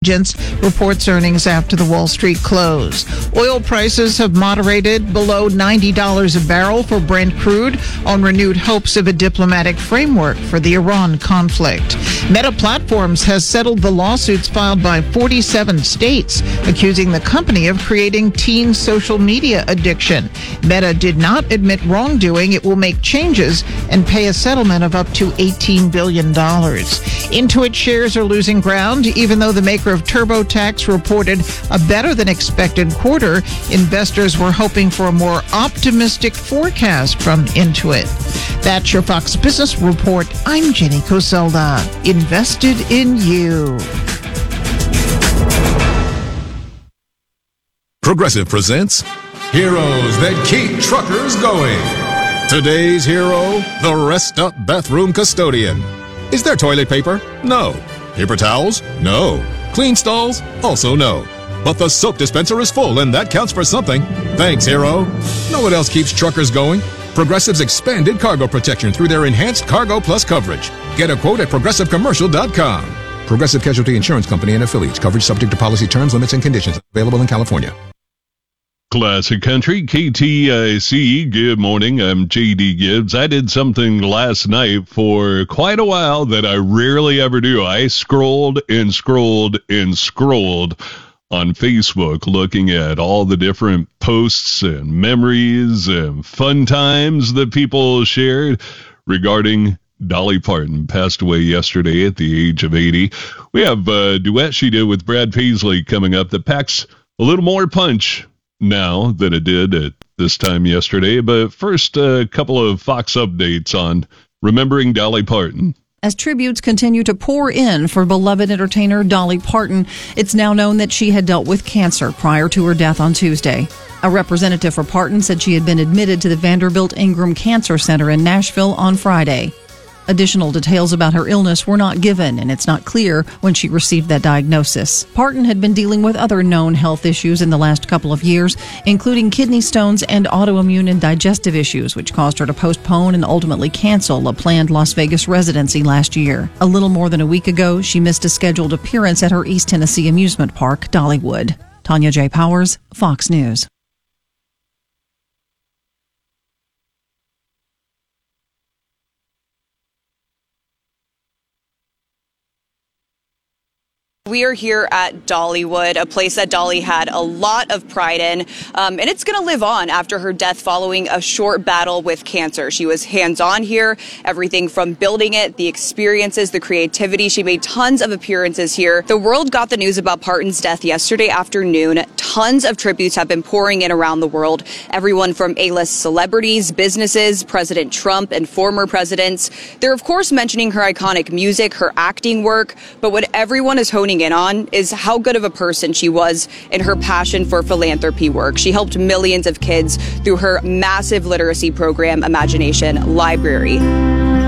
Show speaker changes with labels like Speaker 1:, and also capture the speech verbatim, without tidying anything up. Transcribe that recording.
Speaker 1: Intelligence reports earnings after the Wall Street close. Oil prices have moderated below ninety dollars a barrel for Brent crude on renewed hopes of a diplomatic framework for the Iran conflict. Meta Platforms has settled the lawsuits filed by forty-seven states, accusing the company of creating teen social media addiction. Meta did not admit wrongdoing. It will make changes and pay a settlement of up to eighteen billion dollars. Intuit shares are losing ground, even though the maker of TurboTax reported a better than expected quarter. Investors were hoping for a more optimistic forecast from Intuit. That's your Fox Business Report. I'm Jenny Coselda. Invested in you.
Speaker 2: Progressive presents Heroes That Keep Truckers Going. Today's hero, the Rest Up Bathroom Custodian. Is there toilet paper? No. Paper towels? No. Clean stalls? Also no. But the soap dispenser is full, and that counts for something. Thanks, hero. Know what else keeps truckers going? Progressive's expanded cargo protection through their enhanced Cargo Plus coverage. Get a quote at progressive commercial dot com. Progressive Casualty Insurance Company and affiliates. Coverage subject to policy terms, limits, and conditions. Available in California.
Speaker 3: Classic Country, K T I C. Good morning. I'm J D Gibbs. I did something last night for quite a while that I rarely ever do. I scrolled and scrolled and scrolled on Facebook, looking at all the different posts and memories and fun times that people shared regarding Dolly Parton. Passed away yesterday at the age of eighty. We have a duet she did with Brad Paisley coming up that packs a little more punch now than it did at this time yesterday. But first, a couple of Fox updates on remembering Dolly Parton.
Speaker 4: As tributes continue to pour in for beloved entertainer Dolly Parton, it's now known that she had dealt with cancer prior to her death on Tuesday. A representative for Parton said she had been admitted to the Vanderbilt Ingram Cancer Center in Nashville on Friday. Additional details about her illness were not given, and it's not clear when she received that diagnosis. Parton had been dealing with other known health issues in the last couple of years, including kidney stones and autoimmune and digestive issues, which caused her to postpone and ultimately cancel a planned Las Vegas residency last year. A little more than a week ago, she missed a scheduled appearance at her East Tennessee amusement park, Dollywood. Tanya J. Powers, Fox News.
Speaker 5: We are here at Dollywood, a place that Dolly had a lot of pride in, um, and it's going to live on after her death following a short battle with cancer. She was hands-on here, everything from building it, the experiences, the creativity. She made tons of appearances here. The world got the news about Parton's death yesterday afternoon. Tons of tributes have been pouring in around the world. Everyone from A-list celebrities, businesses, President Trump, and former presidents. They're, of course, mentioning her iconic music, her acting work, but what everyone is honing in on is how good of a person she was and her passion for philanthropy work. She helped millions of kids through her massive literacy program, Imagination Library.